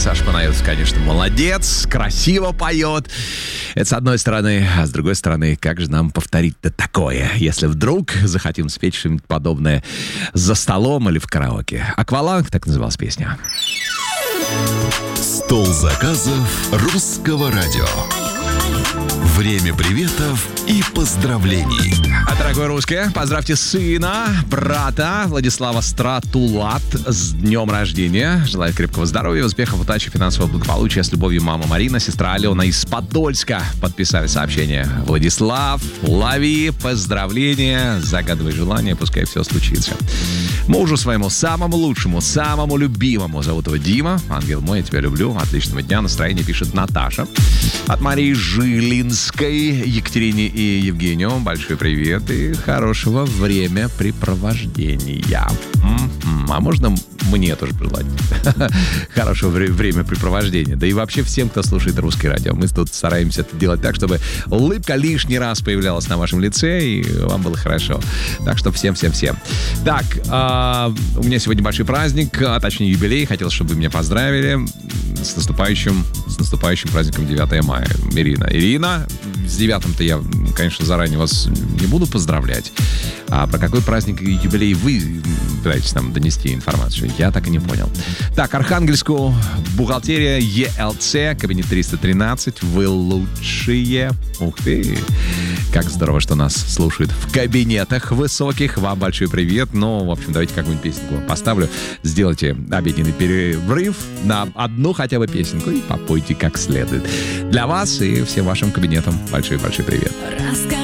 Саша Панаев, конечно, молодец, красиво поет. Это с одной стороны, а с другой стороны, как же нам повторить-то такое, если вдруг захотим спеть что-нибудь подобное за столом или в караоке. «Акваланг» — так называлась песня. Стол заказов Русского радио. Время приветов и поздравлений. А, дорогой русский, поздравьте сына, брата Владислава Стратулат с днем рождения. Желаю крепкого здоровья, успехов, удачи, финансового благополучия. С любовью, мама Марина, сестра Алена из Подольска подписали сообщение. Владислав, лови поздравления, загадывай желание, пускай все случится. Мужу своему самому лучшему, самому любимому, зовут его Дима. Ангел мой, я тебя люблю. Отличного дня, настроение, пишет Наташа. От Марии Жилинской, Екатерине и Евгению большой привет и хорошего времяпрепровождения. А можно мне тоже пожелать хорошего времяпрепровождения? Да и вообще всем, кто слушает Русское радио. Мы тут стараемся это делать так, чтобы улыбка лишний раз появлялась на вашем лице и вам было хорошо. Так что всем-всем-всем. Так, у меня сегодня большой праздник, а точнее юбилей. Хотел, чтобы вы меня поздравили с наступающим праздником 9 мая. Ирина, с 9-м-то я, конечно, заранее вас не буду поздравлять. А про какой праздник и юбилей вы пытаетесь нам донести информацию? Я так и не понял. Так, Архангельску, бухгалтерия ЕЛЦ, кабинет 313. Вы лучшие. Ух ты! Как здорово, что нас слушают в кабинетах высоких. Вам большой привет. Ну, в общем, давайте какую-нибудь песенку поставлю. Сделайте обеденный перерыв на одну хотя бы песенку и попойте как следует. Для вас и всем вашим кабинетам большой-большой привет.